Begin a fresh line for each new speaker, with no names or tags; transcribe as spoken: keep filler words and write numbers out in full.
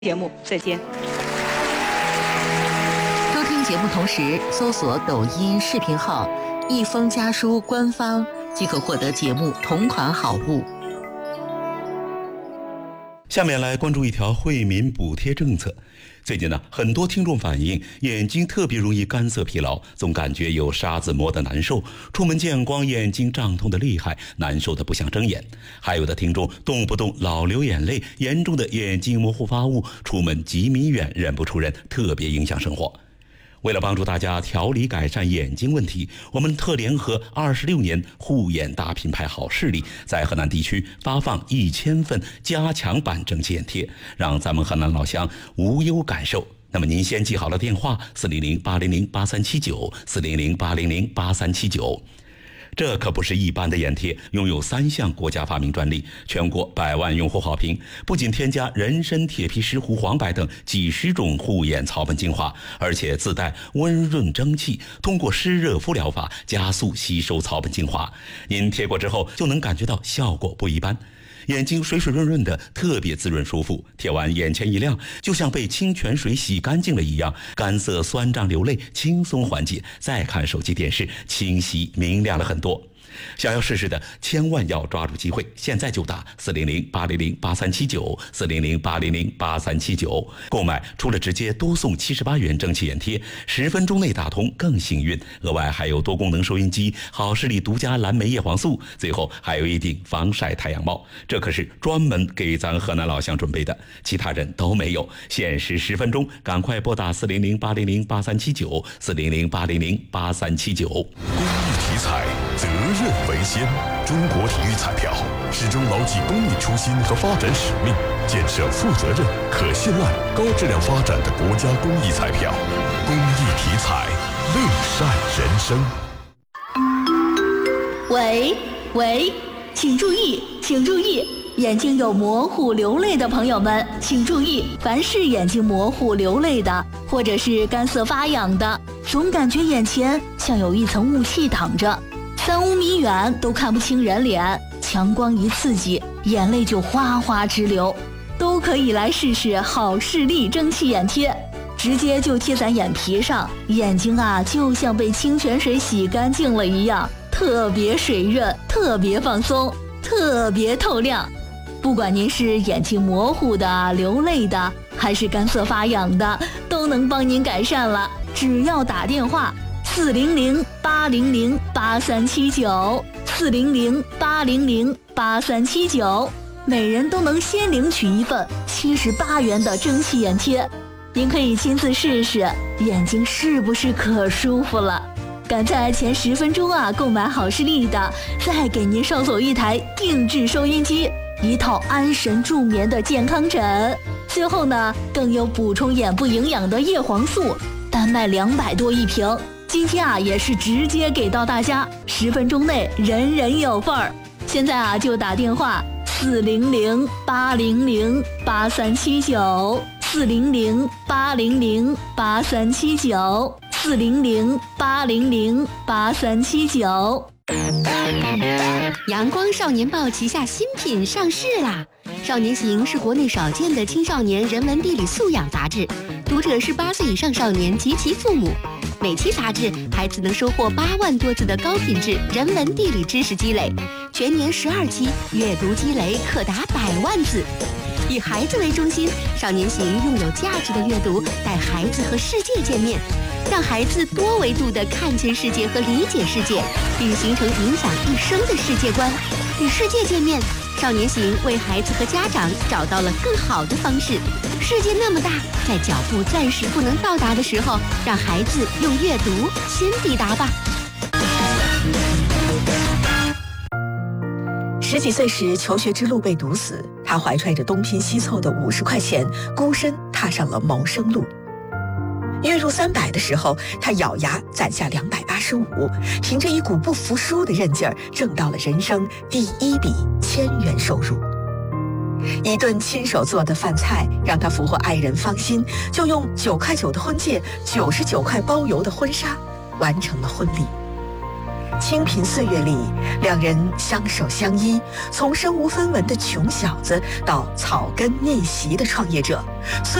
节目再见。
收听节目同时搜索抖音视频号一封家书官方即可获得节目同款好物。
下面来关注一条惠民补贴政策。最近呢，很多听众反映眼睛特别容易干涩疲劳，总感觉有沙子磨得难受，出门见光眼睛胀痛的厉害，难受的不想睁眼。还有的听众动不动老流眼泪，严重的眼睛模糊发雾，出门几米远认不出人，特别影响生活。为了帮助大家调理改善眼睛问题，我们特联合二十六年护眼大品牌好视力，在河南地区发放一千份加强版蒸汽眼贴，让咱们河南老乡无忧感受。那么您先记好了电话四零零八零零八三七九四零零八零零八三七九。这可不是一般的眼贴，拥有三项国家发明专利，全国百万用户好评。不仅添加人参、铁皮石斛、黄柏等几十种护眼草本精华，而且自带温润蒸汽，通过湿热敷疗法加速吸收草本精华。您贴过之后就能感觉到效果不一般，眼睛水水润润的，特别滋润舒服，贴完眼前一亮，就像被清泉水洗干净了一样，干涩酸胀流泪轻松缓解，再看手机电视清晰明亮了很多。想要试试的千万要抓住机会，现在就打四零零八零零八三七九四零零八零零八三七九。购买除了直接多送七十八元蒸汽眼贴，十分钟内打通更幸运，额外还有多功能收音机、好视力独家蓝莓叶黄素，最后还有一顶防晒太阳帽。这可是专门给咱河南老乡准备的，其他人都没有。限时十分钟，赶快拨打四零零八零零八三七九四零零八零零八三七九。公
益体彩，责任为先。中国体育彩票始终牢记公益初心和发展使命，建设负责任、可信赖、高质量发展的国家公益彩票。公益体彩，乐善人生。
喂喂，请注意，请注意，眼睛有模糊流泪的朋友们，请注意，凡是眼睛模糊流泪的，或者是干涩发痒的，总感觉眼前像有一层雾气挡着，三五米远都看不清人脸，强光一刺激，眼泪就哗哗直流，都可以来试试好视力蒸汽眼贴，直接就贴在眼皮上，眼睛啊就像被清泉水洗干净了一样，特别水润，特别放松，特别透亮。不管您是眼睛模糊的、流泪的，还是干涩发痒的，都能帮您改善了。只要打电话四零零八零零八三七九四零零八零零八三七九，每人都能先领取一份七十八元的蒸汽眼贴。您可以亲自试试，眼睛是不是可舒服了？赶在前十分钟啊购买好视力的，再给您捎走一台定制收音机，一套安神助眠的健康枕，最后呢更有补充眼部营养的叶黄素，单卖两百多一瓶。今天啊也是直接给到大家，十分钟内人人有份儿。现在啊就打电话四零零八零零八三七九四零零八零零八三七九四零零八零零八三七九。
阳光少年报旗下新品上市啦！少年行是国内少见的青少年人文地理素养杂志，读者是八岁以上少年及其父母。每期杂志，孩子能收获八万多字的高品质人文地理知识积累，全年十二期，阅读积累可达百万字。以孩子为中心，少年行用有价值的阅读带孩子和世界见面，让孩子多维度地看见世界和理解世界，并形成影响一生的世界观。与世界见面，少年行为孩子和家长找到了更好的方式。世界那么大，在脚步暂时不能到达的时候，让孩子用阅读先抵达吧。
十几岁时，求学之路被堵死，他怀揣着东拼西凑的五十块钱，孤身踏上了谋生路。月入三百的时候，他咬牙攒下两百八十五，凭着一股不服输的韧劲儿，挣到了人生第一笔千元收入。一顿亲手做的饭菜让他俘获爱人芳心，就用九块九的婚戒、九十九块包邮的婚纱完成了婚礼。 清贫岁月里，两人相守相依，从身无分文的穷小子到草根逆袭的创业者。